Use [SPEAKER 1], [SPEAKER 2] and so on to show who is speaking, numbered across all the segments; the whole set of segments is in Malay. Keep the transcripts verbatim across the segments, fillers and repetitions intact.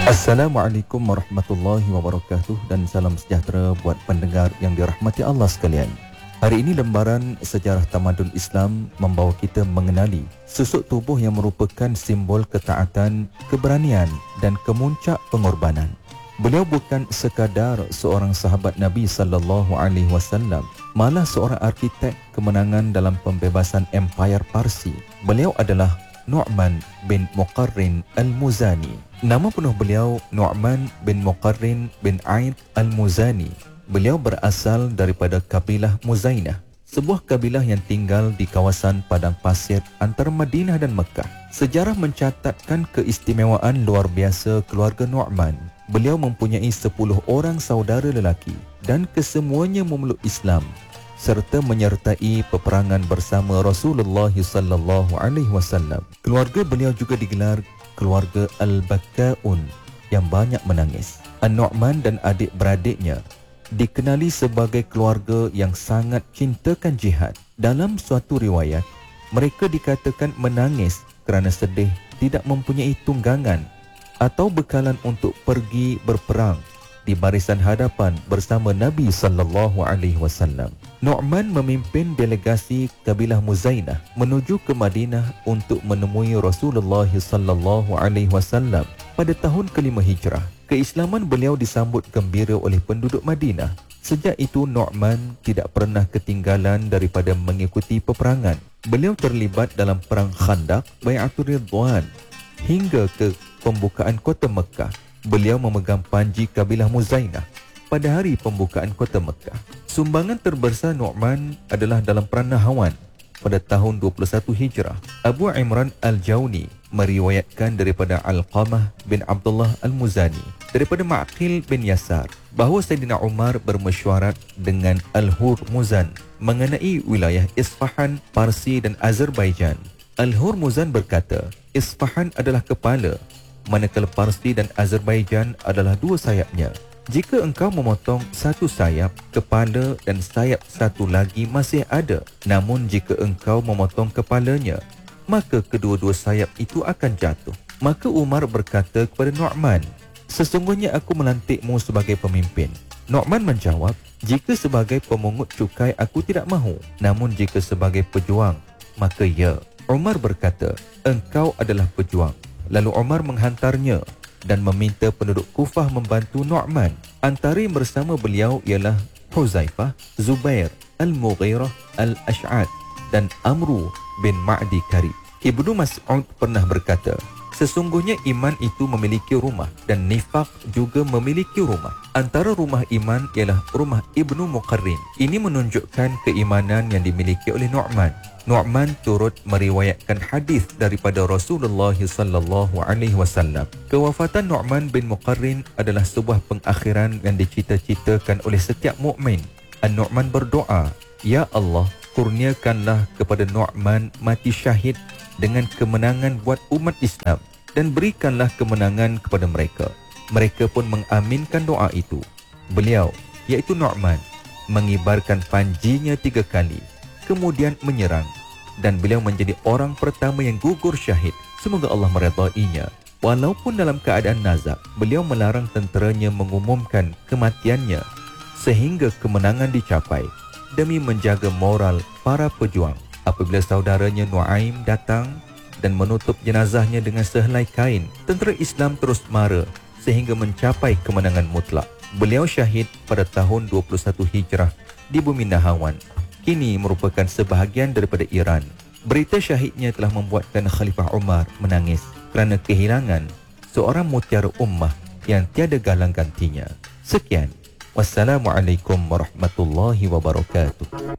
[SPEAKER 1] Assalamualaikum warahmatullahi wabarakatuh dan salam sejahtera buat pendengar yang dirahmati Allah sekalian. Hari ini lembaran sejarah tamadun Islam membawa kita mengenali susuk tubuh yang merupakan simbol ketaatan, keberanian dan kemuncak pengorbanan. Beliau bukan sekadar seorang sahabat Nabi sallallahu alaihi wasallam, malah seorang arkitek kemenangan dalam pembebasan Empayar Parsi. Beliau adalah Nu'man bin Muqarrin al-Muzani. Nama penuh beliau Nu'man bin Muqarrin bin Aid al-Muzani. Beliau berasal daripada kabilah Muzainah, sebuah kabilah yang tinggal di kawasan padang pasir antara Madinah dan Mekah. Sejarah mencatatkan keistimewaan luar biasa keluarga Nu'man. Beliau mempunyai sepuluh orang saudara lelaki dan kesemuanya memeluk Islam serta menyertai peperangan bersama Rasulullah sallallahu alaihi wasallam. Keluarga beliau juga digelar keluarga Al-Bakkaun yang banyak menangis. An-Nu'man dan adik-beradiknya dikenali sebagai keluarga yang sangat cintakan jihad. Dalam suatu riwayat, mereka dikatakan menangis kerana sedih tidak mempunyai tunggangan atau bekalan untuk pergi berperang di barisan hadapan bersama Nabi sallallahu alaihi wasallam. Nu'man memimpin delegasi kabilah Muzainah menuju ke Madinah untuk menemui Rasulullah sallallahu alaihi wasallam pada tahun kelima Hijrah. Keislaman beliau disambut gembira oleh penduduk Madinah. Sejak itu Nu'man tidak pernah ketinggalan daripada mengikuti peperangan. Beliau terlibat dalam perang Khandaq, Bai'atul Ridwan hingga ke pembukaan kota Mekah. Beliau memegang panji kabilah Muzainah pada hari pembukaan kota Mekah. Sumbangan terbesar Nu'man adalah dalam perang Nahwan pada tahun dua puluh satu Hijrah. Abu Imran Al-Jawni meriwayatkan daripada Alqamah bin Abdullah Al-Muzani daripada Ma'qil bin Yasar bahawa Sayyidina Umar bermesyuarat dengan Al-Hurmuzan mengenai wilayah Isfahan, Parsi dan Azerbaijan. Al-Hurmuzan berkata, Isfahan adalah kepala, manakala Parsi dan Azerbaijan adalah dua sayapnya. Jika engkau memotong satu sayap, kepala dan sayap satu lagi masih ada. Namun jika engkau memotong kepalanya, maka kedua-dua sayap itu akan jatuh. Maka Umar berkata kepada Nu'man, sesungguhnya aku melantikmu sebagai pemimpin. Nu'man menjawab, jika sebagai pemungut cukai aku tidak mahu, namun jika sebagai pejuang, maka ya. Umar berkata, engkau adalah pejuang. Lalu Umar menghantarnya dan meminta penduduk Kufah membantu Nu'man. Antara yang bersama beliau ialah Huzaifah, Zubair, Al-Mughirah, Al-Ash'ad dan Amru bin Ma'di Karib. Ibnu Mas'ud pernah berkata, sesungguhnya iman itu memiliki rumah dan nifaq juga memiliki rumah. Antara rumah iman ialah rumah Ibnu Muqarrin. Ini menunjukkan keimanan yang dimiliki oleh Nu'man. Nu'man turut meriwayatkan hadis daripada Rasulullah sallallahu alaihi wasallam. Kewafatan Nu'man bin Muqarrin adalah sebuah pengakhiran yang dicita-citakan oleh setiap mukmin. An-Nu'man berdoa, ya Allah, kurniakanlah kepada Nu'man mati syahid dengan kemenangan buat umat Islam dan berikanlah kemenangan kepada mereka. Mereka pun mengaminkan doa itu. Beliau, iaitu Nu'man, mengibarkan panjinya tiga kali, kemudian menyerang, dan beliau menjadi orang pertama yang gugur syahid. Semoga Allah meredainya. Walaupun dalam keadaan nazak, beliau melarang tenteranya mengumumkan kematiannya sehingga kemenangan dicapai demi menjaga moral para pejuang. Apabila saudaranya Nuaim datang dan menutup jenazahnya dengan sehelai kain, tentera Islam terus mara sehingga mencapai kemenangan mutlak. Beliau syahid pada tahun dua puluh satu Hijrah di bumi Nahawan. Kini merupakan sebahagian daripada Iran. Berita syahidnya telah membuatkan Khalifah Umar menangis kerana kehilangan seorang mutiara ummah yang tiada galang gantinya. Sekian. Wassalamualaikum warahmatullahi wabarakatuh.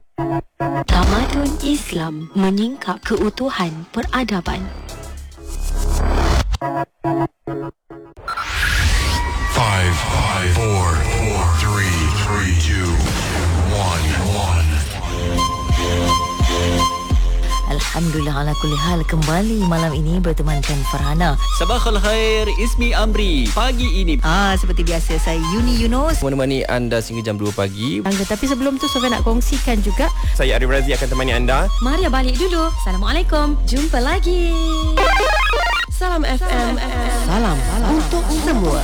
[SPEAKER 2] Tamadun Islam menyingkap keutuhan peradaban.
[SPEAKER 3] Five, five, four, four, three, three, two, one, one.
[SPEAKER 4] Alhamdulillah ala kulli hal, kembali malam ini bertemankan Farhana.
[SPEAKER 5] Sabahul khair, Ismi Amri. Pagi ini
[SPEAKER 4] Ah, seperti biasa saya Yuni Yunus
[SPEAKER 5] menemani anda sehingga jam dua pagi.
[SPEAKER 4] Tapi sebelum tu Sofia nak kongsikan juga,
[SPEAKER 5] Saya Arif Razi akan temani anda.
[SPEAKER 6] Maria balik dulu. Assalamualaikum. Jumpa lagi. Salam F M.
[SPEAKER 4] salam, salam.
[SPEAKER 6] Untuk
[SPEAKER 2] semua.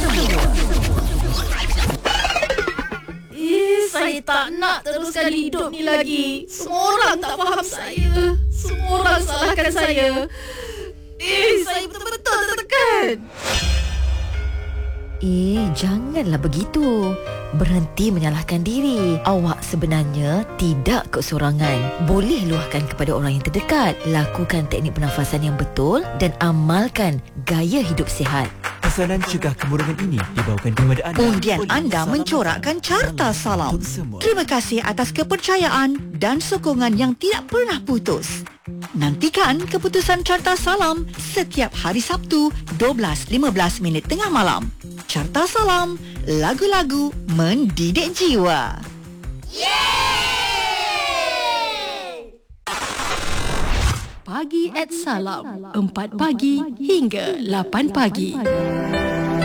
[SPEAKER 6] Eh, saya tak nak teruskan hidup ni lagi. Semua orang tak faham saya. Semua orang salahkan saya. Eh, saya betul-betul tertekan.
[SPEAKER 4] Eh, janganlah begitu. Berhenti menyalahkan diri. Awak sebenarnya tidak keseorangan. Boleh luahkan kepada orang yang terdekat. Lakukan teknik pernafasan yang betul dan amalkan gaya hidup sihat.
[SPEAKER 7] Pesanan cegah kemurungan ini dibawakan kepada anda.
[SPEAKER 8] Undian anda mencorakkan Carta Salam. Terima kasih atas kepercayaan dan sokongan yang tidak pernah putus. Nantikan keputusan Carta Salam setiap hari Sabtu dua belas lima belas minit tengah malam. Carta Salam, lagu-lagu mendidik jiwa.
[SPEAKER 2] Pagi at Salam, empat pagi hingga lapan pagi.